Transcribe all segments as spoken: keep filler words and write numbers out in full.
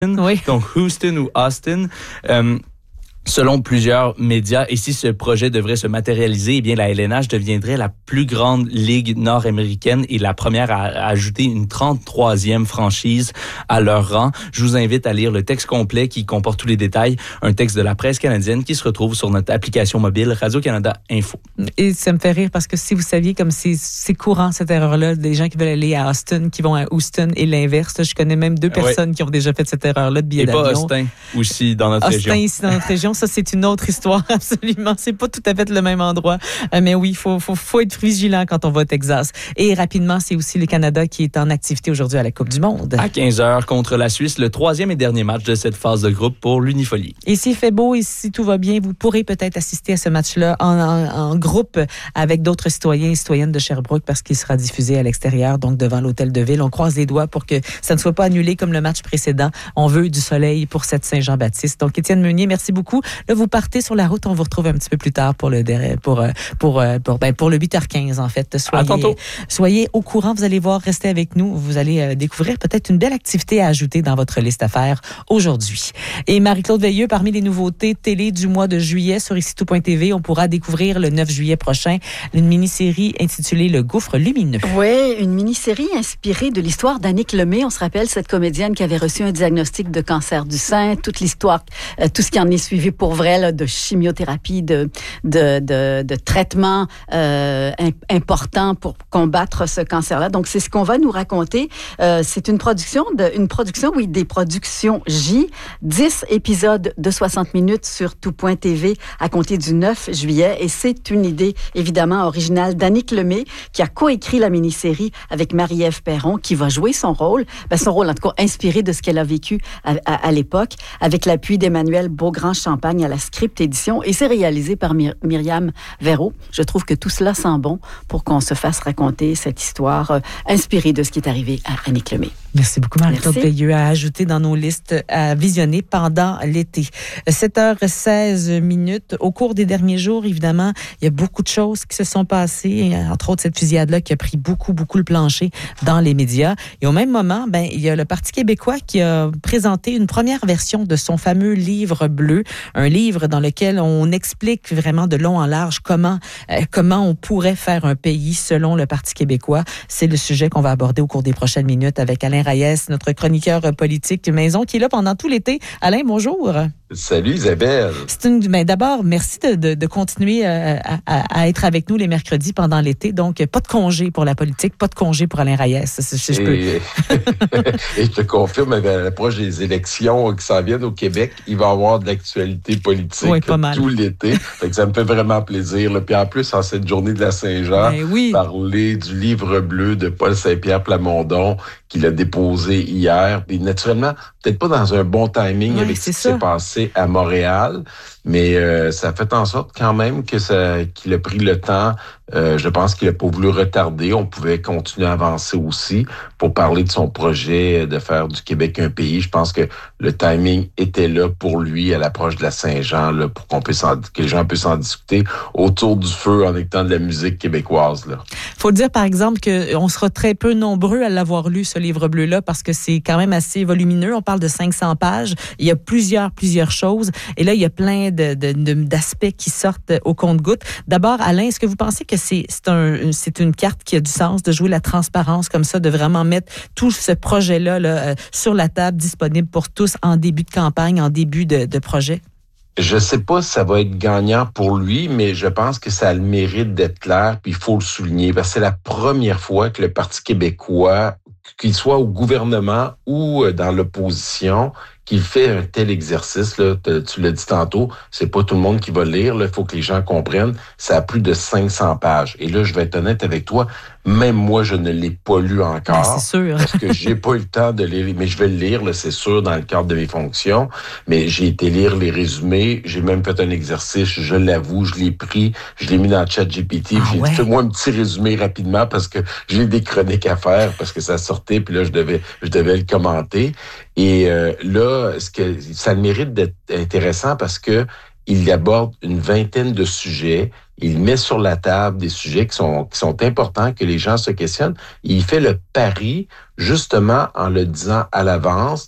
Oui. Donc Houston ou Austin. Euh, Selon plusieurs médias, et si ce projet devrait se matérialiser, eh bien la L N H deviendrait la plus grande ligue nord-américaine et la première à, à ajouter une trente-troisième franchise à leur rang. Je vous invite à lire le texte complet qui comporte tous les détails, un texte de la presse canadienne qui se retrouve sur notre application mobile Radio-Canada Info. Et ça me fait rire parce que si vous saviez comme c'est, c'est courant cette erreur-là, des gens qui veulent aller à Austin, qui vont à Houston et l'inverse. Je connais même deux personnes oui. qui ont déjà fait cette erreur-là de billets d'avion. Et pas Austin, aussi dans notre Austin, région. Austin, ici dans notre région. Ça, c'est une autre histoire, absolument. C'est pas tout à fait le même endroit. Mais oui, il faut, faut, faut être vigilant quand on va au Texas. Et rapidement, c'est aussi le Canada qui est en activité aujourd'hui à la Coupe du Monde. À quinze heures contre la Suisse, le troisième et dernier match de cette phase de groupe pour l'Unifolie. Et s'il fait beau et si tout va bien, vous pourrez peut-être assister à ce match-là en, en, en groupe avec d'autres citoyens et citoyennes de Sherbrooke parce qu'il sera diffusé à l'extérieur, donc devant l'hôtel de ville. On croise les doigts pour que ça ne soit pas annulé comme le match précédent. On veut du soleil pour cette Saint-Jean-Baptiste. Donc, Étienne Meunier, merci beaucoup. Là, vous partez sur la route. On vous retrouve un petit peu plus tard pour le pour pour pour ben pour le huit heures quinze en fait. Soyez, à tantôt. Soyez au courant. Vous allez voir, restez avec nous. Vous allez euh, découvrir peut-être une belle activité à ajouter dans votre liste à faire aujourd'hui. Et Marie-Claude Veilleux, parmi les nouveautés télé du mois de juillet sur ici tout point t v, on pourra découvrir le neuf juillet prochain une mini-série intitulée Le Gouffre lumineux. Oui, une mini-série inspirée de l'histoire d'Annick Lemay. On se rappelle cette comédienne qui avait reçu un diagnostic de cancer du sein, toute l'histoire, euh, tout ce qui en est suivi pour vrai, là, de chimiothérapie, de, de, de, de traitements euh, importants pour combattre ce cancer-là. Donc, c'est ce qu'on va nous raconter. Euh, c'est une production, de, une production, oui, des productions J, dix épisodes de soixante minutes sur tout point t v à compter du neuf juillet. Et c'est une idée, évidemment, originale d'Annick Lemay, qui a coécrit la mini-série avec Marie-Ève Perron, qui va jouer son rôle, ben son rôle, en tout cas, inspiré de ce qu'elle a vécu à, à, à l'époque, avec l'appui d'Emmanuel Beaugrand-Champagne à la script édition, et c'est réalisé par Myr- Myriam Verreau. Je trouve que tout cela sent bon pour qu'on se fasse raconter cette histoire euh, inspirée de ce qui est arrivé à Annick Lemay. Merci beaucoup, Marie-Claude Veilleux, à ajouter dans nos listes à visionner pendant l'été. sept heures seize minutes. Au cours des derniers jours, évidemment, il y a beaucoup de choses qui se sont passées, entre autres cette fusillade-là qui a pris beaucoup, beaucoup le plancher dans les médias. Et au même moment, ben, il y a le Parti québécois qui a présenté une première version de son fameux livre bleu, un livre dans lequel on explique vraiment de long en large comment, euh, comment on pourrait faire un pays selon le Parti québécois. C'est le sujet qu'on va aborder au cours des prochaines minutes avec Alain Reyes, notre chroniqueur politique maison, qui est là pendant tout l'été. Alain, bonjour. Salut Isabelle. C'est une, ben d'abord, merci de, de, de continuer à, à, à être avec nous les mercredis pendant l'été. Donc, pas de congé pour la politique, pas de congé pour Alain Reyes. Si je peux. Et, et je te confirme, à l'approche des élections qui s'en viennent au Québec, il va y avoir de l'actualité politique oui, pas mal. tout l'été. Fait que ça me fait vraiment plaisir. Là. Puis en plus, en cette journée de la Saint-Jean, ben oui. parler du livre bleu de Paul Saint-Pierre Plamondon qu'il a déposé hier. Puis naturellement, peut-être pas dans un bon timing oui, avec ce qui ça. s'est passé à Montréal, mais euh, ça a fait en sorte quand même que ça, qu'il a pris le temps. Euh, je pense qu'il n'a pas voulu retarder. On pouvait continuer à avancer aussi pour parler de son projet de faire du Québec un pays. Je pense que le timing était là pour lui à l'approche de la Saint-Jean, là, pour qu'on puisse en, que les gens puissent en discuter autour du feu en écoutant de la musique québécoise. Il faut dire, par exemple, qu'on sera très peu nombreux à l'avoir lu, ce livre bleu-là, parce que c'est quand même assez volumineux. On parle de cinq cents pages. Il y a plusieurs, plusieurs choses. Et là, il y a plein de, de, de, d'aspects qui sortent au compte-gouttes. D'abord, Alain, est-ce que vous pensez que c'est, c'est, un, c'est une carte qui a du sens de jouer la transparence comme ça, de vraiment mettre tout ce projet-là là, euh, sur la table, disponible pour tous en début de campagne, en début de, de projet? Je sais pas si ça va être gagnant pour lui, mais je pense que ça a le mérite d'être clair, puis il faut le souligner, parce que c'est la première fois que le Parti québécois, qu'il soit au gouvernement ou dans l'opposition, qu'il fait un tel exercice, là, tu l'as dit tantôt, c'est pas tout le monde qui va lire, il faut que les gens comprennent, ça a plus de cinq cents pages. Et là, je vais être honnête avec toi, même moi, je ne l'ai pas lu encore. Ben, c'est sûr. Parce que j'ai pas eu le temps de lire, mais je vais le lire, là, c'est sûr, dans le cadre de mes fonctions. Mais j'ai été lire les résumés, j'ai même fait un exercice, je l'avoue, je l'ai pris, je l'ai mis dans le chat G P T, ah, j'ai ouais. dit, fais-moi un petit résumé rapidement parce que j'ai des chroniques à faire, parce que ça sortait, puis là, je devais, je devais le commenter. Et euh, là, ce que ça a le mérite d'être intéressant parce que il aborde une vingtaine de sujets. Il met sur la table des sujets qui sont qui sont importants, que les gens se questionnent. Et il fait le pari, justement, en le disant à l'avance,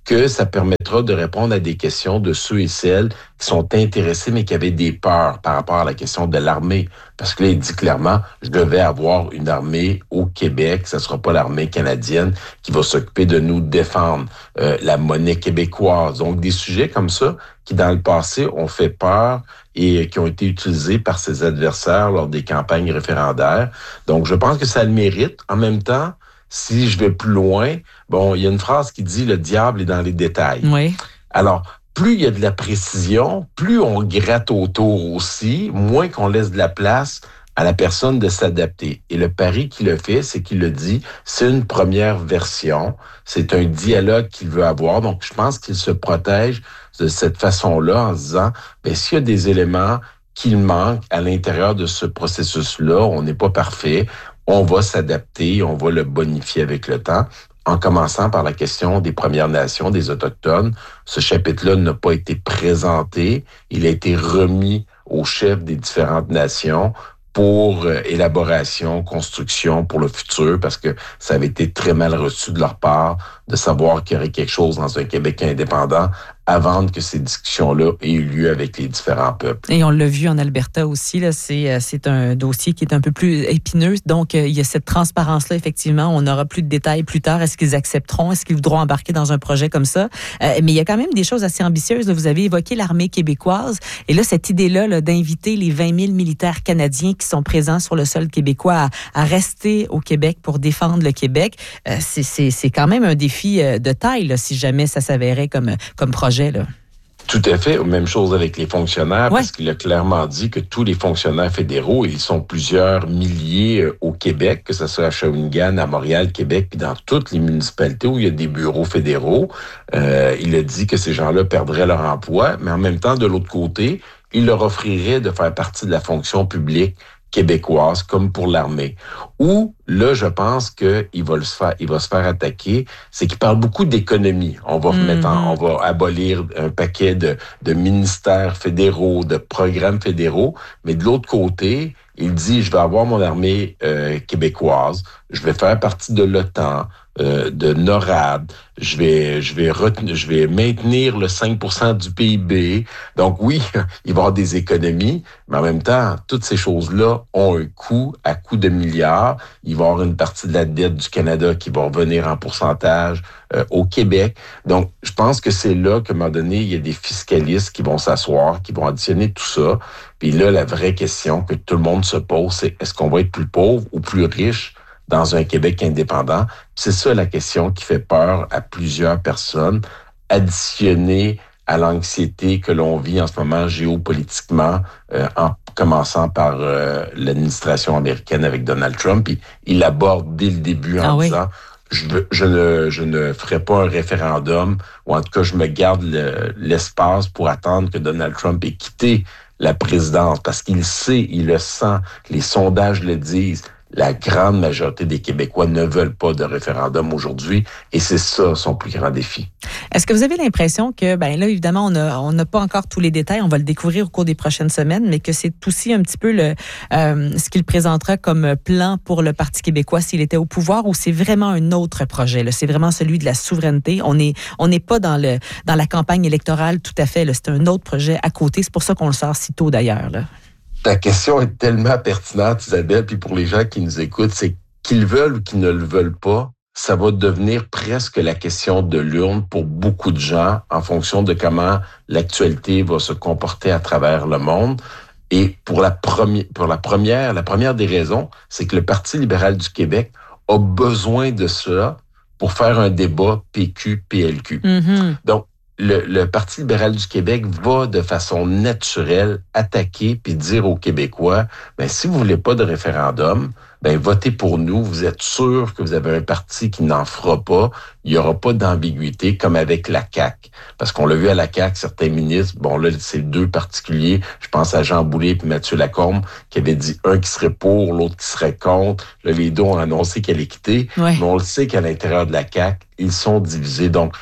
que ça permettra de répondre à des questions de ceux et celles qui sont intéressés, mais qui avaient des peurs par rapport à la question de l'armée. Parce que là, il dit clairement, je devais avoir une armée au Québec, ce ne sera pas l'armée canadienne qui va s'occuper de nous défendre, euh, la monnaie québécoise. Donc, des sujets comme ça qui, dans le passé, ont fait peur et qui ont été utilisés par ses adversaires lors des campagnes référendaires. Donc, je pense que ça le mérite. En même temps, si je vais plus loin, bon, il y a une phrase qui dit « le diable est dans les détails ». Oui. Alors, plus il y a de la précision, plus on gratte autour aussi, moins qu'on laisse de la place à la personne de s'adapter. Et le pari qu'il a fait, c'est qu'il le dit, c'est une première version, c'est un dialogue qu'il veut avoir. Donc, je pense qu'il se protège de cette façon-là en se disant, bien, s'il y a des éléments qu'il manque à l'intérieur de ce processus-là, on n'est pas parfait, on va s'adapter, on va le bonifier avec le temps. En commençant par la question des Premières Nations, des Autochtones. Ce chapitre-là n'a pas été présenté. Il a été remis aux chefs des différentes nations pour euh, élaboration, construction pour le futur, parce que ça avait été très mal reçu de leur part de savoir qu'il y aurait quelque chose dans un Québec indépendant avant que ces discussions-là aient eu lieu avec les différents peuples. Et on l'a vu en Alberta aussi, là, c'est, c'est un dossier qui est un peu plus épineux. Donc, il y a cette transparence-là, effectivement. On n'aura plus de détails plus tard. Est-ce qu'ils accepteront? Est-ce qu'ils voudront embarquer dans un projet comme ça? Euh, mais il y a quand même des choses assez ambitieuses. Là. Vous avez évoqué l'armée québécoise. Et là, cette idée-là là, d'inviter les vingt mille militaires canadiens qui sont présents sur le sol québécois à, à rester au Québec pour défendre le Québec, euh, c'est, c'est, c'est quand même un défi de taille, là, si jamais ça s'avérait comme, comme projet. Là. Tout à fait. Même chose avec les fonctionnaires, ouais. Parce qu'il a clairement dit que tous les fonctionnaires fédéraux, ils sont plusieurs milliers au Québec, que ce soit à Shawinigan, à Montréal, Québec, puis dans toutes les municipalités où il y a des bureaux fédéraux. Euh, il a dit que ces gens-là perdraient leur emploi, mais en même temps, de l'autre côté, il leur offrirait de faire partie de la fonction publique québécoise, comme pour l'armée. Ou, là, je pense qu'il va, le se faire, il va se faire attaquer, c'est qu'il parle beaucoup d'économie. On va remettre en, on va abolir un paquet de, de ministères fédéraux, de programmes fédéraux, mais de l'autre côté, il dit, je vais avoir mon armée euh, québécoise, je vais faire partie de l'OTAN, euh, de NORAD, je vais, je vais retenir, je vais maintenir le cinq pour cent du P I B. Donc oui, il va y avoir des économies, mais en même temps, toutes ces choses-là ont un coût, à coût de milliards. Il va y avoir une partie de la dette du Canada qui va revenir en pourcentage euh, au Québec. Donc, je pense que c'est là qu'à un moment donné, il y a des fiscalistes qui vont s'asseoir, qui vont additionner tout ça. Puis là, la vraie question que tout le monde se pose, c'est est-ce qu'on va être plus pauvre ou plus riche dans un Québec indépendant? C'est ça la question qui fait peur à plusieurs personnes, additionnée à l'anxiété que l'on vit en ce moment géopolitiquement, euh, en commençant par euh, l'administration américaine avec Donald Trump. Il, il aborde dès le début en ah, disant oui. je, veux, je, ne, je ne ferai pas un référendum, ou en tout cas, je me garde le, l'espace pour attendre que Donald Trump ait quitté la présidence, parce qu'il sait, il le sent, les sondages le disent, la grande majorité des Québécois ne veulent pas de référendum aujourd'hui, et c'est ça son plus grand défi. Est-ce que vous avez l'impression que, ben là, évidemment, on a, on n'a pas encore tous les détails, on va le découvrir au cours des prochaines semaines, mais que c'est aussi un petit peu le, euh, ce qu'il présentera comme plan pour le Parti québécois s'il était au pouvoir, ou c'est vraiment un autre projet, là? C'est vraiment celui de la souveraineté. On est, on n'est pas dans le, dans la campagne électorale tout à fait, là. C'est un autre projet à côté. C'est pour ça qu'on le sort si tôt d'ailleurs, là. Ta question est tellement pertinente, Isabelle, puis pour les gens qui nous écoutent, c'est qu'ils veulent ou qu'ils ne le veulent pas, ça va devenir presque la question de l'urne pour beaucoup de gens en fonction de comment l'actualité va se comporter à travers le monde. Et pour la première, pour la première, la première des raisons, c'est que le Parti libéral du Québec a besoin de cela pour faire un débat P Q P L Q. Mm-hmm. Donc, Le, le Parti libéral du Québec va de façon naturelle attaquer puis dire aux Québécois, ben si vous voulez pas de référendum, ben votez pour nous. Vous êtes sûr que vous avez un parti qui n'en fera pas. Il y aura pas d'ambiguïté comme avec la C A Q, parce qu'on l'a vu à la C A Q, certains ministres, bon là c'est deux particuliers. Je pense à Jean Boulet et Mathieu Lacombe qui avaient dit un qui serait pour, l'autre qui serait contre. Là les deux ont annoncé qu'elle est quittée, ouais. Mais on le sait qu'à l'intérieur de la C A Q, ils sont divisés. Donc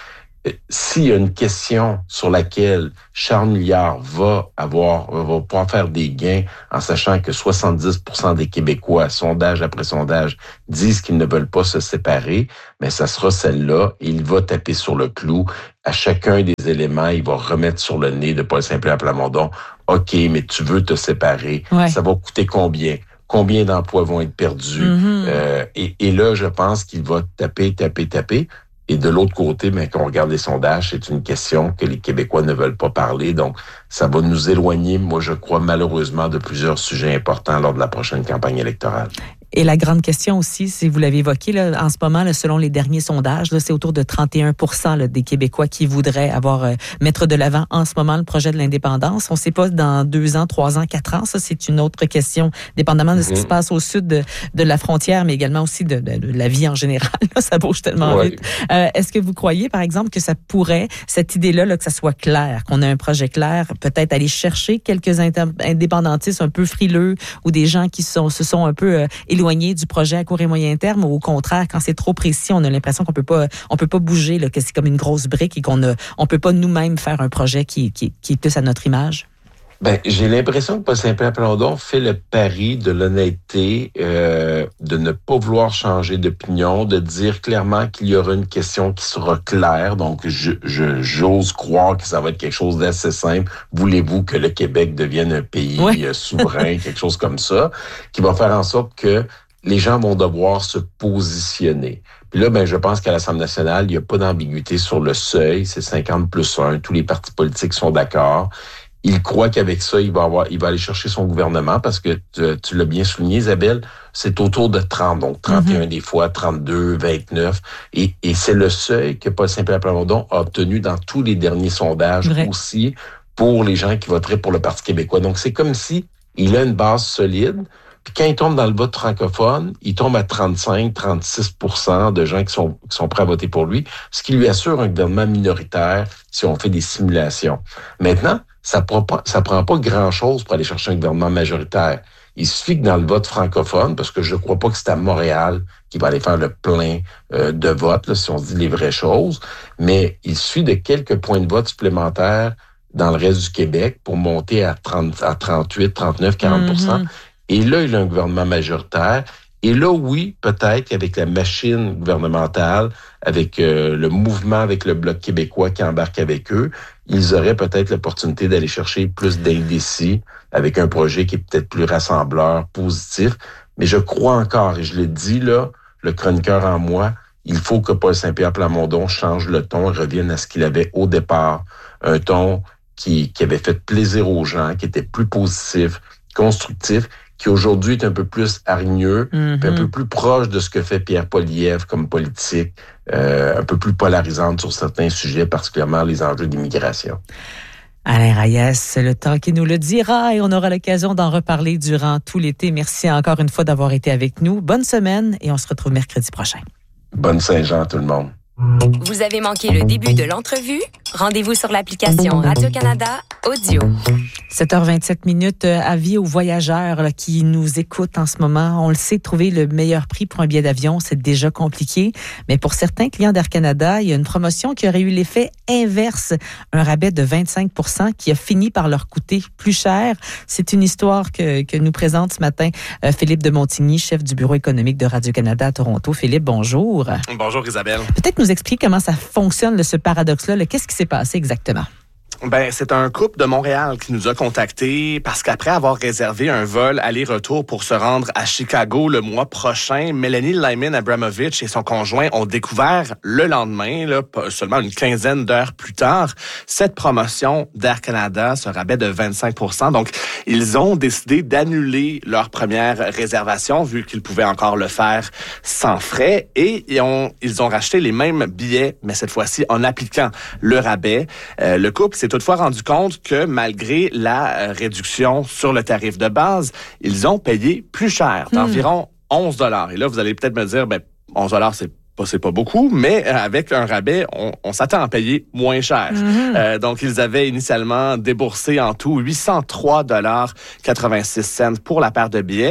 s'il y a une question sur laquelle Charles Milliard va avoir, va pouvoir faire des gains en sachant que soixante-dix pour cent des Québécois, sondage après sondage, disent qu'ils ne veulent pas se séparer, mais ça sera celle-là et il va taper sur le clou. À chacun des éléments, il va remettre sur le nez de Paul Saint-Pierre Plamondon. OK, mais tu veux te séparer. Ouais. Ça va coûter combien? Combien d'emplois vont être perdus? Mm-hmm. Euh, et, et là, je pense qu'il va taper, taper, taper. Et de l'autre côté, mais quand on regarde les sondages, c'est une question que les Québécois ne veulent pas parler. Donc, ça va nous éloigner, moi, je crois, malheureusement, de plusieurs sujets importants lors de la prochaine campagne électorale. Et la grande question aussi, si vous l'avez évoqué, là, en ce moment, là, selon les derniers sondages, là, c'est autour de trente et un pour cent là, des Québécois qui voudraient avoir euh, mettre de l'avant en ce moment le projet de l'indépendance. On ne sait pas dans deux ans, trois ans, quatre ans. Ça, c'est une autre question, dépendamment de ce qui se passe au sud de, de la frontière, mais également aussi de, de, de la vie en général. Là, ça bouge tellement ouais. vite. Euh, est-ce que vous croyez, par exemple, que ça pourrait, cette idée-là, là, que ça soit clair, qu'on ait un projet clair, peut-être aller chercher quelques indépendantistes un peu frileux ou des gens qui sont, se sont un peu euh, éloignés du projet à court et moyen terme, ou au contraire, quand c'est trop précis, on a l'impression qu'on peut pas, on peut pas bouger, là, que c'est comme une grosse brique et qu'on a, on peut pas nous-mêmes faire un projet qui, qui, qui est plus à notre image? Ben, j'ai l'impression que Paul Saint-Pierre Plamondon fait le pari de l'honnêteté, euh, de ne pas vouloir changer d'opinion, de dire clairement qu'il y aura une question qui sera claire. Donc, je, je, j'ose croire que ça va être quelque chose d'assez simple. Voulez-vous que le Québec devienne un pays ouais. souverain, quelque chose comme ça, qui va faire en sorte que les gens vont devoir se positionner. Puis là, ben, je pense qu'à l'Assemblée nationale, il n'y a pas d'ambiguïté sur le seuil. C'est cinquante plus un. Tous les partis politiques sont d'accord. Il croit qu'avec ça, il va avoir, il va aller chercher son gouvernement parce que tu, tu l'as bien souligné, Isabelle, c'est autour de trente, donc trente et un mm-hmm. des fois, trente-deux, vingt-neuf. Et, et c'est le seuil que Paul Saint-Pierre Plamondon a obtenu dans tous les derniers sondages Vrai. aussi pour les gens qui voteraient pour le Parti québécois. Donc, c'est comme si il a une base solide. Puis quand il tombe dans le vote francophone, il tombe à trente-cinq, trente-six pour cent de gens qui sont, qui sont prêts à voter pour lui, ce qui lui assure un gouvernement minoritaire si on fait des simulations. Maintenant, ça prend pas, ça prend pas grand-chose pour aller chercher un gouvernement majoritaire. Il suffit que dans le vote francophone, parce que je ne crois pas que c'est à Montréal qu'il va aller faire le plein euh, de votes, là, si on se dit les vraies choses, mais il suffit de quelques points de vote supplémentaires dans le reste du Québec pour monter à trente, à trente-huit, trente-neuf, quarante pour cent. Mm-hmm. Et là, il a un gouvernement majoritaire. Et là, oui, peut-être qu'avec la machine gouvernementale, avec euh, le mouvement avec le Bloc québécois qui embarque avec eux, ils auraient peut-être l'opportunité d'aller chercher plus d'indécis avec un projet qui est peut-être plus rassembleur, positif. Mais je crois encore, et je le dis là, le chroniqueur en moi, il faut que Paul Saint-Pierre Plamondon change le ton et revienne à ce qu'il avait au départ. Un ton qui, qui avait fait plaisir aux gens, qui était plus positif, constructif, qui aujourd'hui est un peu plus hargneux, mm-hmm. un peu plus proche de ce que fait Pierre Poilievre comme politique, euh, un peu plus polarisante sur certains sujets, particulièrement les enjeux d'immigration. Alain Reyes, le temps qui nous le dira et on aura l'occasion d'en reparler durant tout l'été. Merci encore une fois d'avoir été avec nous. Bonne semaine et on se retrouve mercredi prochain. Bonne Saint-Jean à tout le monde. Vous avez manqué le début de l'entrevue? Rendez-vous sur l'application Radio-Canada Audio. sept heures vingt-sept minutes, avis aux voyageurs là, qui nous écoutent en ce moment. On le sait, trouver le meilleur prix pour un billet d'avion, c'est déjà compliqué. Mais pour certains clients d'Air Canada, il y a une promotion qui aurait eu l'effet inverse. Un rabais de vingt-cinq pour cent qui a fini par leur coûter plus cher. C'est une histoire que, que nous présente ce matin euh, Philippe de Montigny, chef du bureau économique de Radio-Canada à Toronto. Philippe, bonjour. Bonjour Isabelle. Peut-être nous expliquer comment ça fonctionne, ce paradoxe-là. Là. Qu'est-ce qui s'est passé exactement? Ben, c'est un couple de Montréal qui nous a contactés parce qu'après avoir réservé un vol aller-retour pour se rendre à Chicago le mois prochain, Mélanie Lyman Abramovich et son conjoint ont découvert le lendemain, là, seulement une quinzaine d'heures plus tard, cette promotion d'Air Canada, ce rabais de vingt-cinq pour cent. Donc, ils ont décidé d'annuler leur première réservation vu qu'ils pouvaient encore le faire sans frais et ils ont, ils ont racheté les mêmes billets, mais cette fois-ci en appliquant le rabais. Euh, le couple s'est toutefois rendu compte que malgré la réduction sur le tarif de base, ils ont payé plus cher, d'environ onze dollars. Et là, vous allez peut-être me dire, ben, onze dollars, c'est pas, c'est pas beaucoup, mais avec un rabais, on, on s'attend à payer moins cher. Mm-hmm. Euh, donc, ils avaient initialement déboursé en tout huit cent trois dollars quatre-vingt-six cents pour la paire de billets.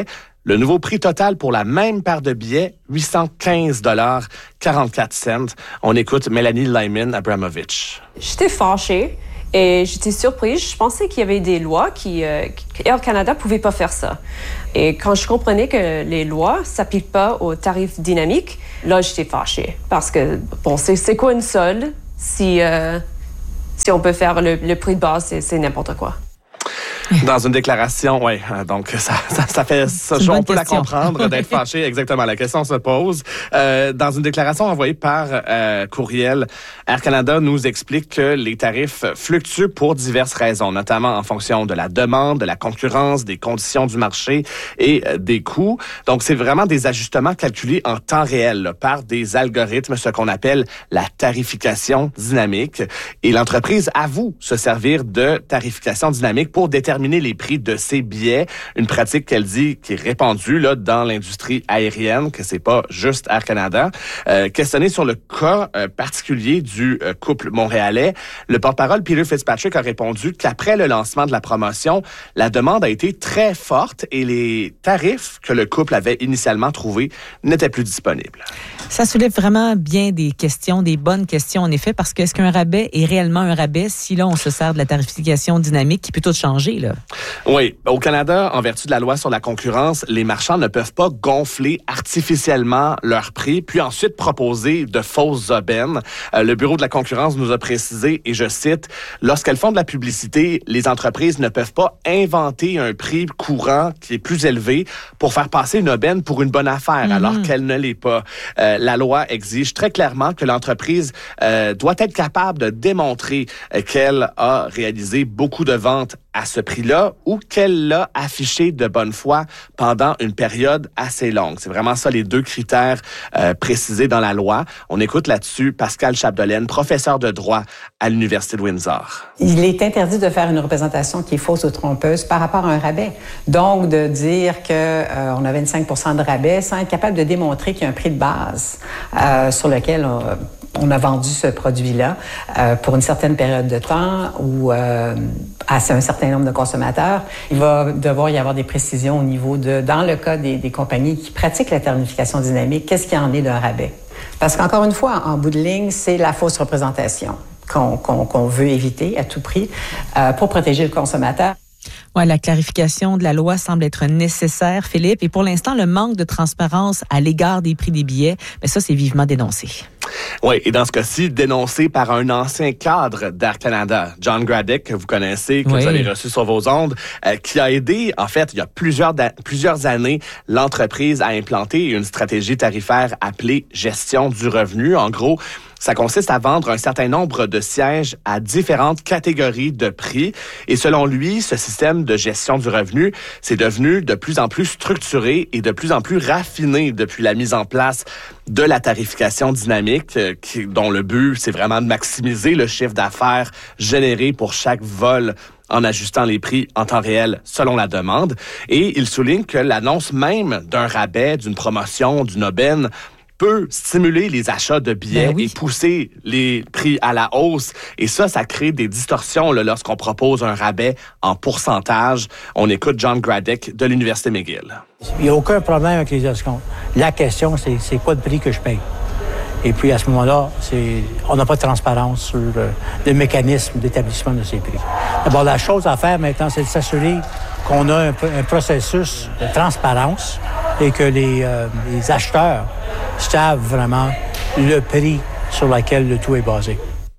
Le nouveau prix total pour la même paire de billets, huit cent quinze dollars quarante-quatre cents. On écoute Melanie Lyman Abramovich. J'étais fâchée et j'étais surprise. Je pensais qu'il y avait des lois qui, euh, Air Canada pouvait pas faire ça. Et quand je comprenais que les lois s'appliquent pas aux tarifs dynamiques, là, j'étais fâchée. Parce que, bon, c'est, c'est quoi une solde si, euh, si on peut faire le, le prix de base, c'est, c'est n'importe quoi. Dans une déclaration, oui. Donc, ça, ça, ça fait ça. On peut question. La comprendre d'être fâché. Exactement. La question se pose. Euh, dans une déclaration envoyée par euh, courriel, Air Canada nous explique que les tarifs fluctuent pour diverses raisons, notamment en fonction de la demande, de la concurrence, des conditions du marché et euh, des coûts. Donc, c'est vraiment des ajustements calculés en temps réel là, par des algorithmes, ce qu'on appelle la tarification dynamique. Et l'entreprise avoue se servir de tarification dynamique pour déterminer les prix de ses billets, une pratique qu'elle dit qui est répandue là dans l'industrie aérienne, que c'est pas juste Air Canada. Euh, questionné sur le cas euh, particulier du euh, couple montréalais, le porte-parole Peter Fitzpatrick a répondu qu'après le lancement de la promotion, la demande a été très forte et les tarifs que le couple avait initialement trouvés n'étaient plus disponibles. Ça soulève vraiment bien des questions, des bonnes questions en effet, parce que est-ce qu'un rabais est réellement un rabais si là on se sert de la tarification dynamique qui peut tout changer là? Oui. Au Canada, en vertu de la loi sur la concurrence, les marchands ne peuvent pas gonfler artificiellement leur prix, puis ensuite proposer de fausses aubaines. Euh, le Bureau de la concurrence nous a précisé, et je cite, « Lorsqu'elles font de la publicité, les entreprises ne peuvent pas inventer un prix courant qui est plus élevé pour faire passer une aubaine pour une bonne affaire, mm-hmm. alors qu'elle ne l'est pas. Euh, la loi exige très clairement que l'entreprise euh, doit être capable de démontrer euh, qu'elle a réalisé beaucoup de ventes à ce prix-là ou qu'elle l'a affiché de bonne foi pendant une période assez longue. C'est vraiment ça les deux critères euh, précisés dans la loi. On écoute là-dessus Pascal Chapdelaine, professeur de droit à l'Université de Windsor. Il est interdit de faire une représentation qui est fausse ou trompeuse par rapport à un rabais. Donc, de dire qu'on euh, a vingt-cinq pour cent de rabais sans être capable de démontrer qu'il y a un prix de base euh, sur lequel on, on a vendu ce produit-là euh, pour une certaine période de temps ou euh, à un certain nombre de consommateurs. Il va devoir y avoir des précisions au niveau de, dans le cas des, des compagnies qui pratiquent la tarification dynamique, qu'est-ce qu'il y en est d'un rabais? Parce qu'encore une fois, en bout de ligne, c'est la fausse représentation qu'on, qu'on, qu'on veut éviter à tout prix euh, pour protéger le consommateur. Ouais, la clarification de la loi semble être nécessaire, Philippe. Et pour l'instant, le manque de transparence à l'égard des prix des billets, mais ça, c'est vivement dénoncé. Oui, et dans ce cas-ci, dénoncé par un ancien cadre d'Air Canada, John Graddick, que vous connaissez, que oui. vous avez reçu sur vos ondes, euh, qui a aidé, en fait, il y a plusieurs, da- plusieurs années, l'entreprise à implanter une stratégie tarifaire appelée gestion du revenu. En gros, ça consiste à vendre un certain nombre de sièges à différentes catégories de prix. Et selon lui, ce système de gestion du revenu, c'est devenu de plus en plus structuré et de plus en plus raffiné depuis la mise en place de la tarification dynamique, euh, qui, dont le but, c'est vraiment de maximiser le chiffre d'affaires généré pour chaque vol en ajustant les prix en temps réel selon la demande. Et il souligne que l'annonce même d'un rabais, d'une promotion, d'une aubaine peut stimuler les achats de billets ben oui. et pousser les prix à la hausse. Et ça, ça crée des distorsions là, lorsqu'on propose un rabais en pourcentage. On écoute John Graddick de l'Université McGill. Il n'y a aucun problème avec les escomptes. La question, c'est, c'est quoi le prix que je paye? Et puis, à ce moment-là, c'est, on n'a pas de transparence sur euh, le mécanisme d'établissement de ces prix. D'abord, la chose à faire maintenant, c'est de s'assurer qu'on a un, un processus de transparence et que les, euh, les acheteurs savent vraiment le prix sur lequel le tout est basé.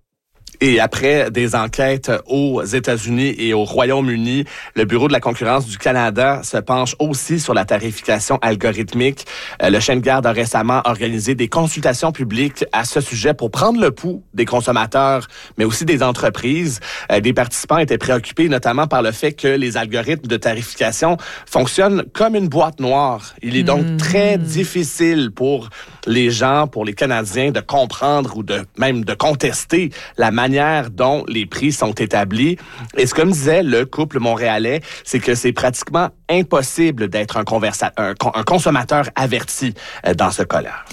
Et après des enquêtes aux États-Unis et au Royaume-Uni, le Bureau de la concurrence du Canada se penche aussi sur la tarification algorithmique. Le chien de garde a récemment organisé des consultations publiques à ce sujet pour prendre le pouls des consommateurs, mais aussi des entreprises. Des participants étaient préoccupés notamment par le fait que les algorithmes de tarification fonctionnent comme une boîte noire. Il est donc mmh. très difficile pour les gens, pour les Canadiens, de comprendre ou de même de contester la manière dont les prix sont établis. Et ce que me disait le couple montréalais, c'est que c'est pratiquement impossible d'être un, conversa- un, un consommateur averti dans ce cas-là.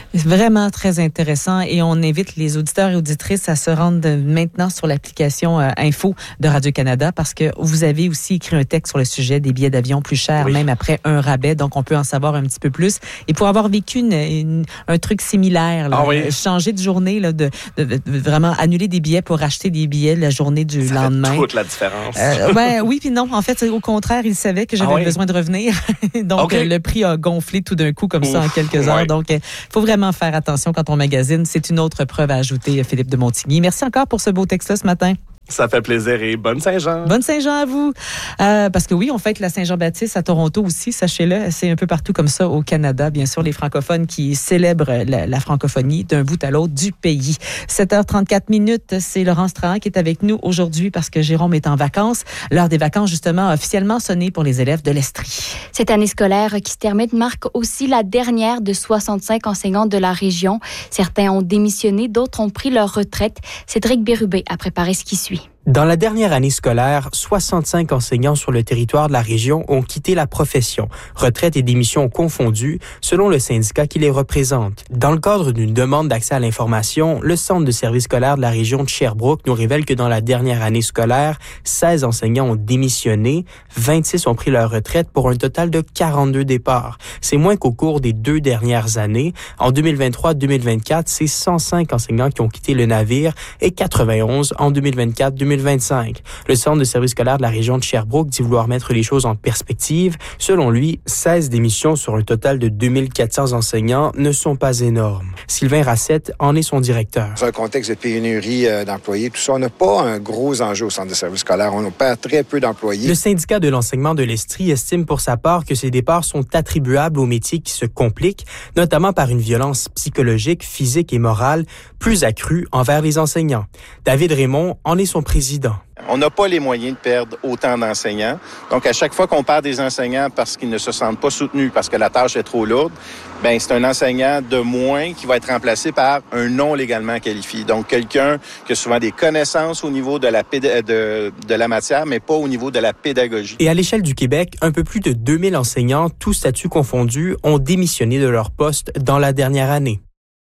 C'est vraiment très intéressant et on invite les auditeurs et auditrices à se rendre maintenant sur l'application euh, Info de Radio-Canada parce que vous avez aussi écrit un texte sur le sujet des billets d'avion plus chers, oui. même après un rabais, donc on peut en savoir un petit peu plus. Et pour avoir vécu une, une, un truc similaire, là, ah oui. changer de journée, là, de, de, de vraiment annuler des billets pour acheter des billets la journée du ça lendemain. Ça fait toute la différence. Euh, ben, oui, puis non, en fait, au contraire, il savait que j'avais ah oui. besoin de revenir. donc, okay. le prix a gonflé tout d'un coup comme Ouf, ça en quelques heures. Ouais. Donc, il faut vraiment faire attention quand on magasine. C'est une autre preuve à ajouter, Philippe de Montigny. Merci encore pour ce beau texte-là ce matin. Ça fait plaisir et bonne Saint-Jean. Bonne Saint-Jean à vous. Euh, parce que oui, on fête la Saint-Jean-Baptiste à Toronto aussi, sachez-le. C'est un peu partout comme ça au Canada. Bien sûr, les francophones qui célèbrent la, la francophonie d'un bout à l'autre du pays. sept heures trente-quatre minutes, c'est Laurence Trahan qui est avec nous aujourd'hui parce que Jérôme est en vacances. L'heure des vacances, justement, a officiellement sonné pour les élèves de l'Estrie. Cette année scolaire qui se termine marque aussi la dernière de soixante-cinq enseignants de la région. Certains ont démissionné, d'autres ont pris leur retraite. Cédric Bérubé a préparé ce qui suit. Dans la dernière année scolaire, soixante-cinq enseignants sur le territoire de la région ont quitté la profession, retraite et démission confondues, selon le syndicat qui les représente. Dans le cadre d'une demande d'accès à l'information, le Centre de service scolaire de la région de Sherbrooke nous révèle que dans la dernière année scolaire, seize enseignants ont démissionné, vingt-six ont pris leur retraite pour un total de quarante-deux départs. C'est moins qu'au cours des deux dernières années. En deux mille vingt-trois deux mille vingt-quatre, c'est cent cinq enseignants qui ont quitté le navire et quatre-vingt-onze en deux mille vingt-quatre deux mille vingt-cinq. Le Centre de service scolaire de la région de Sherbrooke dit vouloir mettre les choses en perspective. Selon lui, seize démissions sur un total de deux mille quatre cents enseignants ne sont pas énormes. Sylvain Rassette en est son directeur. Dans un contexte de pénurie euh, d'employés, tout ça, on n'a pas un gros enjeu au Centre de service scolaire. On perd très peu d'employés. Le syndicat de l'enseignement de l'Estrie estime pour sa part que ces départs sont attribuables aux métiers qui se compliquent, notamment par une violence psychologique, physique et morale plus accrue envers les enseignants. David Raymond en est son président. On n'a pas les moyens de perdre autant d'enseignants. Donc, à chaque fois qu'on perd des enseignants parce qu'ils ne se sentent pas soutenus, parce que la tâche est trop lourde, ben c'est un enseignant de moins qui va être remplacé par un non légalement qualifié. Donc, quelqu'un qui a souvent des connaissances au niveau de la, péda- de, de la matière, mais pas au niveau de la pédagogie. Et à l'échelle du Québec, un peu plus de deux mille enseignants, tous statuts confondus, ont démissionné de leur poste dans la dernière année.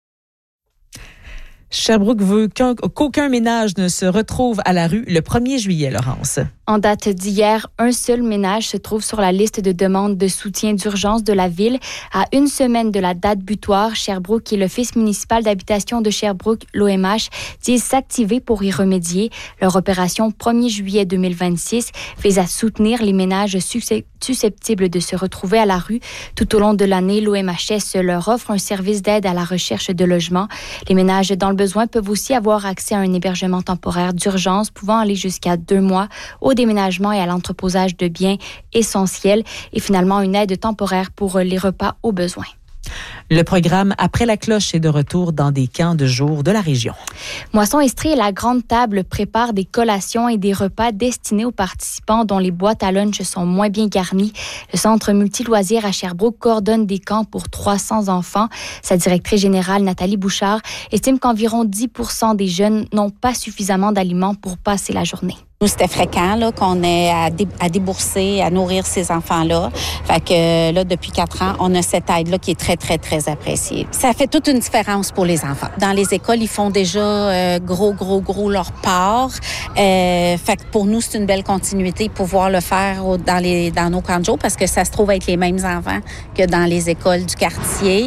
Sherbrooke veut qu'un, qu'aucun ménage ne se retrouve à la rue le premier juillet, Laurence. En date d'hier, un seul ménage se trouve sur la liste de demandes de soutien d'urgence de la Ville. À une semaine de la date butoir, Sherbrooke et l'Office municipal d'habitation de Sherbrooke, l'O M H, disent s'activer pour y remédier. Leur opération premier juillet deux mille vingt-six vise à soutenir les ménages susceptibles de se retrouver à la rue. Tout au long de l'année, l'O M H S leur offre un service d'aide à la recherche de logement. Les ménages dans le besoin peuvent aussi avoir accès à un hébergement temporaire d'urgence pouvant aller jusqu'à deux mois au déménagement et à l'entreposage de biens essentiels et finalement une aide temporaire pour les repas au besoin. Le programme Après la cloche est de retour dans des camps de jour de la région. Moisson-Estrie et la Grande Table préparent des collations et des repas destinés aux participants dont les boîtes à lunch sont moins bien garnies. Le Centre multi-loisirs à Sherbrooke coordonne des camps pour trois cents enfants. Sa directrice générale, Nathalie Bouchard, estime qu'environ dix pour cent des jeunes n'ont pas suffisamment d'aliments pour passer la journée. Nous, c'était fréquent là, qu'on ait à, dé- à débourser, à nourrir ces enfants-là. Fait que là, depuis quatre ans, on a cette aide-là qui est très, très, très appréciée. Ça fait toute une différence pour les enfants. Dans les écoles, ils font déjà euh, gros, gros, gros leur part. Euh, fait que pour nous, c'est une belle continuité de pouvoir le faire au, dans, les, dans nos camps de jour parce que ça se trouve être les mêmes enfants que dans les écoles du quartier.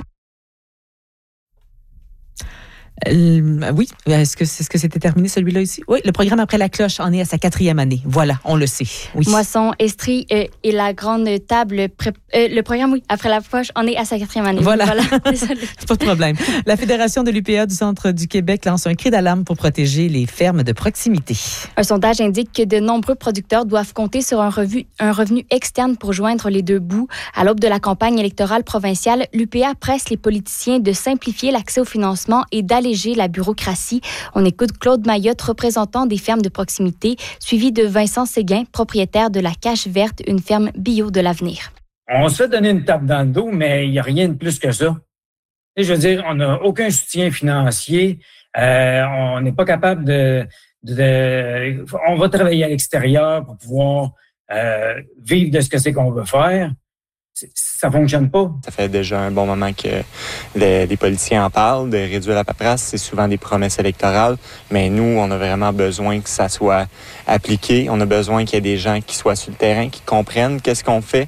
Euh, oui, est-ce que, est-ce que c'était terminé celui-là ici? Oui, le programme Après la cloche en est à sa quatrième année. Voilà, on le sait. Oui. Moisson, Estrie euh, et la Grande Table, pré- euh, le programme, oui, Après la cloche en est à sa quatrième année. Voilà, voilà. Pas de problème. La Fédération de l'U P A du Centre du Québec lance un cri d'alarme pour protéger les fermes de proximité. Un sondage indique que de nombreux producteurs doivent compter sur un, revu, un revenu externe pour joindre les deux bouts. À l'aube de la campagne électorale provinciale, l'U P A presse les politiciens de simplifier l'accès au financement et d'alléger la bureaucratie. On écoute Claude Mayotte, représentant des fermes de proximité, suivi de Vincent Séguin, propriétaire de la Cache Verte, une ferme bio de l'avenir. On se fait donner une tape dans le dos, mais il n'y a rien de plus que ça. Et je veux dire, on n'a aucun soutien financier. Euh, on n'est pas capable de, de, de... On va travailler à l'extérieur pour pouvoir euh, vivre de ce que c'est qu'on veut faire. ça fonctionne pas. Ça fait déjà un bon moment que les, les politiciens en parlent, de réduire la paperasse. C'est souvent des promesses électorales, mais nous, on a vraiment besoin que ça soit appliqué. On a besoin qu'il y ait des gens qui soient sur le terrain, qui comprennent qu'est-ce qu'on fait.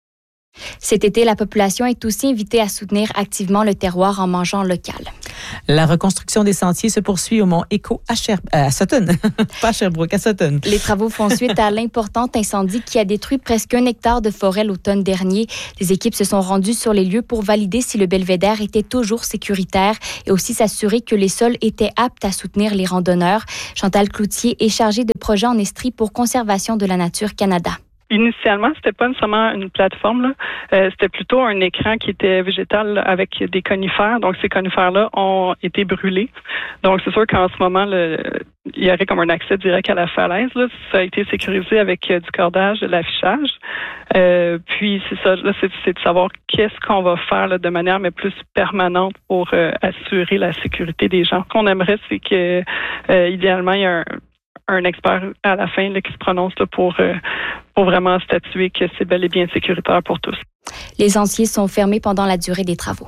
Cet été, la population est aussi invitée à soutenir activement le terroir en mangeant local. La reconstruction des sentiers se poursuit au mont Écho à, Sher- à Sutton, pas à Sherbrooke, à Sutton. Les travaux font suite à l'important incendie qui a détruit presque un hectare de forêt l'automne dernier. Les équipes se sont rendues sur les lieux pour valider si le belvédère était toujours sécuritaire et aussi s'assurer que les sols étaient aptes à soutenir les randonneurs. Chantal Cloutier est chargée de projet en Estrie pour Conservation de la Nature Canada. Initialement, c'était pas nécessairement une plateforme, là. Euh, c'était plutôt un écran qui était végétal avec des conifères. Donc, ces conifères-là ont été brûlés. Donc, c'est sûr qu'en ce moment, le, il y aurait comme un accès direct à la falaise, là. Ça a été sécurisé avec euh, du cordage, de l'affichage. Euh, puis, c'est ça, là, c'est, c'est de savoir qu'est-ce qu'on va faire là, de manière mais plus permanente pour euh, assurer la sécurité des gens. Ce qu'on aimerait, c'est que, euh, idéalement, il y a un un expert à la fin là, qui se prononce là, pour, euh, pour vraiment statuer que c'est bel et bien sécuritaire pour tous. Les sentiers sont fermés pendant la durée des travaux.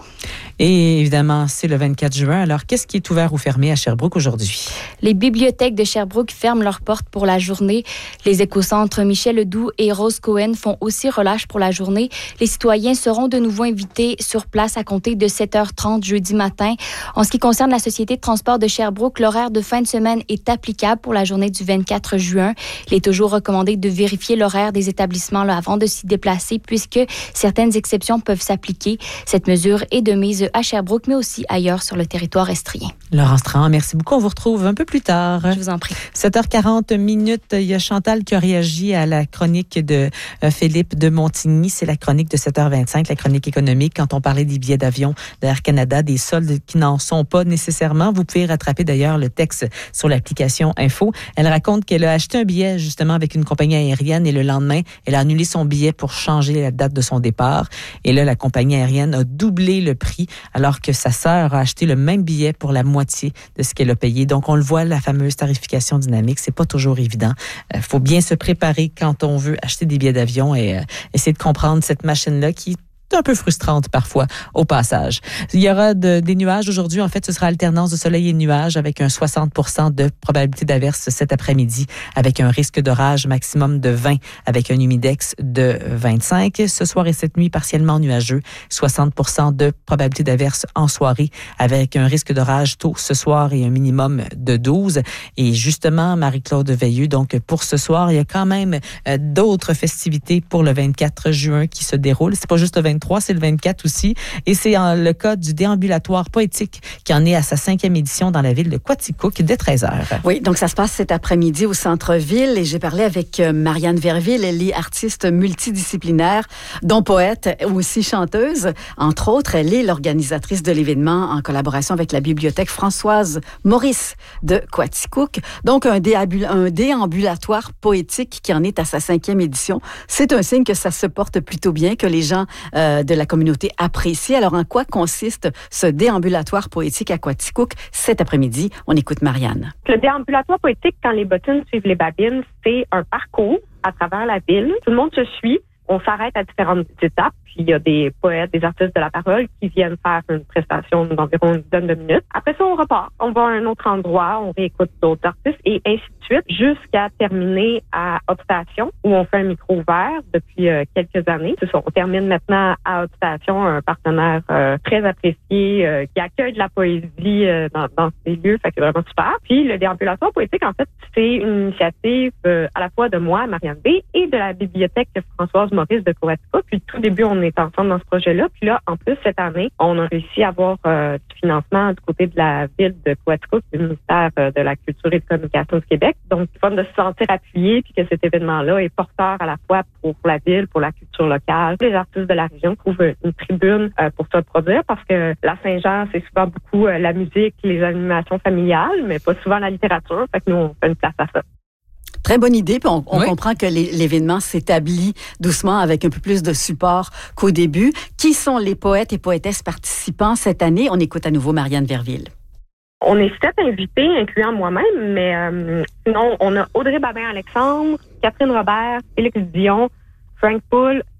Et évidemment, c'est le vingt-quatre juin. Alors, qu'est-ce qui est ouvert ou fermé à Sherbrooke aujourd'hui? Les bibliothèques de Sherbrooke ferment leurs portes pour la journée. Les écocentres Michel Ledoux et Rose Cohen font aussi relâche pour la journée. Les citoyens seront de nouveau invités sur place à compter de sept heures trente jeudi matin. En ce qui concerne la Société de transport de Sherbrooke, l'horaire de fin de semaine est applicable pour la journée du vingt-quatre juin. Il est toujours recommandé de vérifier l'horaire des établissements là, avant de s'y déplacer puisque certaines exceptions peuvent s'appliquer. Cette mesure est de mise à Sherbrooke, mais aussi ailleurs sur le territoire estrien. Laurence Tran, merci beaucoup. On vous retrouve un peu plus tard. Je vous en prie. sept heures quarante minutes. Il y a Chantal qui a réagi à la chronique de euh, Philippe de Montigny. C'est la chronique de sept heures vingt-cinq, la chronique économique. Quand on parlait des billets d'avion d'Air Canada, des soldes qui n'en sont pas nécessairement. Vous pouvez rattraper d'ailleurs le texte sur l'application Info. Elle raconte qu'elle a acheté un billet justement avec une compagnie aérienne et le lendemain, elle a annulé son billet pour changer la date de son départ. Et là, la compagnie aérienne a doublé le prix alors que sa sœur a acheté le même billet pour la moitié de ce qu'elle a payé. Donc, on le voit, la fameuse tarification dynamique, c'est pas toujours évident. Il euh, faut bien se préparer quand on veut acheter des billets d'avion et euh, essayer de comprendre cette machine-là qui un peu frustrante parfois au passage. Il y aura de, des nuages aujourd'hui. En fait, ce sera alternance de soleil et de nuages avec un soixante pour cent de probabilité d'averse cet après-midi avec un risque d'orage maximum de vingt avec un humidex de vingt-cinq. Ce soir et cette nuit, partiellement nuageux. soixante pour cent de probabilité d'averse en soirée avec un risque d'orage tôt ce soir et un minimum de douze. Et justement, Marie-Claude Veilleux, donc pour ce soir, il y a quand même euh, d'autres festivités pour le vingt-quatre juin qui se déroulent. C'est pas juste le vingt-trois, c'est le vingt-quatre aussi. Et c'est en, le cas du déambulatoire poétique qui en est à sa cinquième édition dans la ville de Quaticook dès treize heures. Oui, donc ça se passe cet après-midi au centre-ville et j'ai parlé avec Marianne Verville. Elle est artiste multidisciplinaire, dont poète, aussi chanteuse. Entre autres, elle est l'organisatrice de l'événement en collaboration avec la bibliothèque Françoise Maurice de Quaticook. Donc, un, déambul- un déambulatoire poétique qui en est à sa cinquième édition. C'est un signe que ça se porte plutôt bien, que les gens euh, de la communauté apprécient. Alors, en quoi consiste ce déambulatoire poétique à Quaticook cet après-midi? On écoute Marianne. Le déambulatoire poétique, quand les bottines suivent les babines, c'est un parcours à travers la ville. Tout le monde se suit. On s'arrête à différentes étapes. Puis il y a des poètes, des artistes de la parole qui viennent faire une prestation d'environ une dizaine de minutes. Après ça, on repart. On va à un autre endroit, on réécoute d'autres artistes et ainsi de suite jusqu'à terminer à Haute-Station où on fait un micro ouvert depuis euh, quelques années. C'est ça, on termine maintenant à Haute-Station, un partenaire euh, très apprécié euh, qui accueille de la poésie euh, dans, dans ces lieux. Fait que c'est vraiment super. Puis le déambulatoire poétique, en fait, c'est une initiative euh, à la fois de moi, Marianne B, et de la bibliothèque Françoise Maurice de Quaticook. Puis tout début, on est ensemble dans ce projet-là. Puis là, en plus, cette année, on a réussi à avoir euh, du financement du côté de la ville de Quaticook, du ministère euh, de la Culture et de Communication du Québec. Donc, c'est fun de se sentir appuyé puis que cet événement-là est porteur à la fois pour la ville, pour la culture locale. Les artistes de la région trouvent une tribune euh, pour se produire parce que la Saint-Jean, c'est souvent beaucoup euh, la musique, les animations familiales, mais pas souvent la littérature. Fait que nous, on fait une place à ça. Très bonne idée, puis on, on oui. comprend que les, l'événement s'établit doucement avec un peu plus de support qu'au début. Qui sont les poètes et poétesses participants cette année? On écoute à nouveau Marianne Verville. On est sept invités, incluant moi-même, mais euh, sinon, on a Audrey Babin-Alexandre, Catherine Robert, Félix Dion, Frank Poul,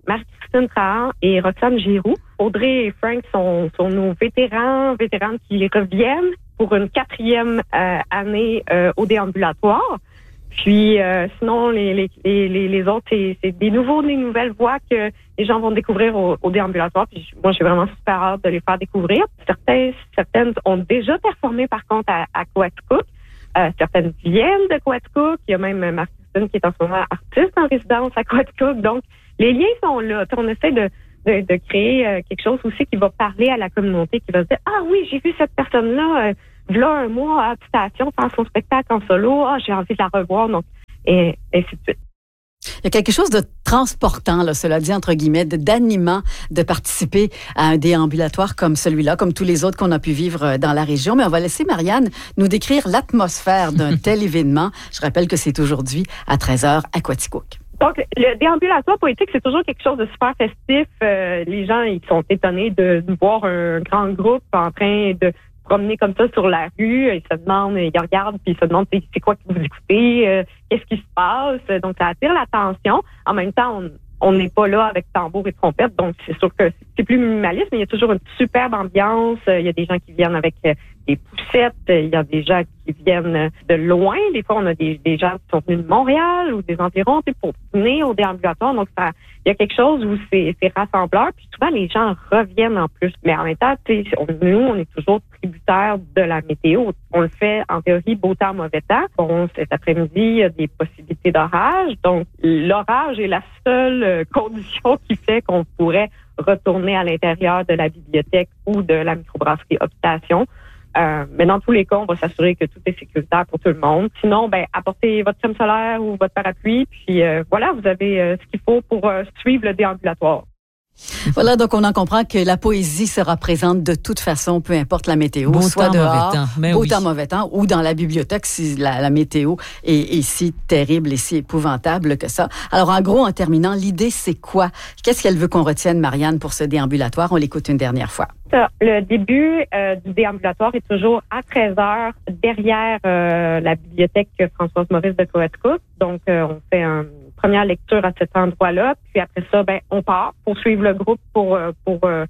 Marie-Christine Trahan et Roxane Giroux. Audrey et Frank sont, sont nos vétérans, vétéranes qui reviennent pour une quatrième euh, année euh, au déambulatoire. Puis euh, sinon, les, les, les, les autres, c'est, c'est des nouveaux, des nouvelles voies que les gens vont découvrir au, au déambulatoire. Puis moi, j'ai vraiment super hâte de les faire découvrir. Certains, certaines ont déjà performé, par contre, à, à Coaticook. Euh, certaines viennent de Coaticook. Il y a même Marie-Christine qui est en ce moment artiste en résidence à Coaticook. Donc, les liens sont là. On essaie de, de, de créer euh, quelque chose aussi qui va parler à la communauté, qui va se dire « Ah oui, j'ai vu cette personne-là euh, v'là un mois à Station faire son spectacle en solo. Ah, j'ai envie de la revoir. » Donc, et ainsi de suite. Il y a quelque chose de transportant, là, cela dit, entre guillemets, d'animant de participer à un déambulatoire comme celui-là, comme tous les autres qu'on a pu vivre dans la région. Mais on va laisser Marianne nous décrire l'atmosphère d'un tel événement. Je rappelle que c'est aujourd'hui à treize heures à Coaticook. Donc, le déambulatoire poétique, c'est toujours quelque chose de super festif. Euh, les gens, ils sont étonnés de, de voir un grand groupe en train de promener comme ça sur la rue. Ils se demandent, ils regardent, puis ils se demandent c'est quoi que vous écoutez, euh, qu'est-ce qui se passe. Donc, ça attire l'attention. En même temps, on on n'est pas là avec tambour et trompette, donc c'est sûr que c'est plus minimaliste, mais il y a toujours une superbe ambiance. Il y a des gens qui viennent avec des poussettes, il y a des gens qui viennent de loin. Des fois, on a des, des gens qui sont venus de Montréal ou des environs pour venir au déambulatoire. Donc, ça, il y a quelque chose où c'est, c'est rassembleur. Puis souvent, les gens reviennent en plus. Mais en même temps, on, nous, on est toujours tributaires de la météo. On le fait, en théorie, beau temps, mauvais temps. Bon, cet après-midi, il y a des possibilités d'orage. Donc, l'orage est la seule condition qui fait qu'on pourrait retourner à l'intérieur de la bibliothèque ou de la microbrasserie Optation. Euh, mais dans tous les cas, on va s'assurer que tout est sécuritaire pour tout le monde. Sinon, ben apportez votre crème solaire ou votre parapluie, puis euh, voilà, vous avez euh, ce qu'il faut pour euh, suivre le déambulatoire. Voilà, donc on en comprend que la poésie sera présente de toute façon, peu importe la météo, beau soit temps, dehors, mauvais temps. Mais beau oui. temps, mauvais temps, ou dans la bibliothèque si la, la météo est, est si terrible et si épouvantable que ça. Alors en gros, en terminant, l'idée c'est quoi? Qu'est-ce qu'elle veut qu'on retienne, Marianne, pour ce déambulatoire? On l'écoute une dernière fois. Le début euh, du déambulatoire est toujours à treize heures derrière euh, la bibliothèque Françoise Maurice de Coaticook. Donc, euh, on fait une première lecture à cet endroit-là. Puis après ça, ben, on part pour suivre le groupe pour pour pour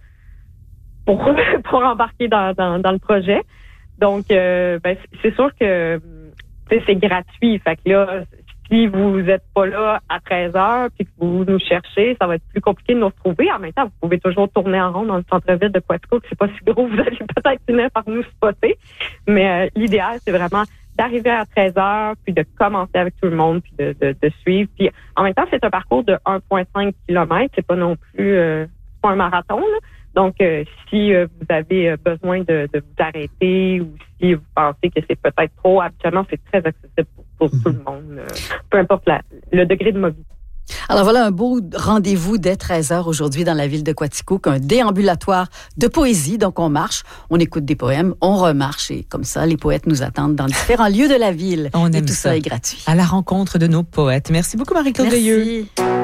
pour, pour embarquer dans, dans, dans le projet. Donc, euh, ben, c'est sûr que c'est gratuit. Fait que là, si vous n'êtes pas là à treize heures puis que vous nous cherchez, ça va être plus compliqué de nous retrouver. En même temps, vous pouvez toujours tourner en rond dans le centre-ville de Coaticook. C'est pas si gros, vous allez peut-être finir par nous spotter. Mais euh, l'idéal, c'est vraiment d'arriver à treize heures, puis de commencer avec tout le monde, puis de, de, de suivre. Puis en même temps, c'est un parcours de un virgule cinq kilomètres. C'est pas non plus euh, c'est pas un marathon, là. Donc, euh, si euh, vous avez besoin de, de vous arrêter ou si vous pensez que c'est peut-être trop, habituellement, c'est très accessible pour, pour mm-hmm. tout le monde, euh, peu importe la, le degré de mobilité. Alors voilà un beau rendez-vous dès treize heures aujourd'hui dans la ville de Coaticook, un déambulatoire de poésie. Donc on marche, on écoute des poèmes, on remarche et comme ça, les poètes nous attendent dans différents lieux de la ville. On et aime tout ça. ça est gratuit. À la rencontre de nos poètes. Merci beaucoup Marie-Claude Veilleux. Merci.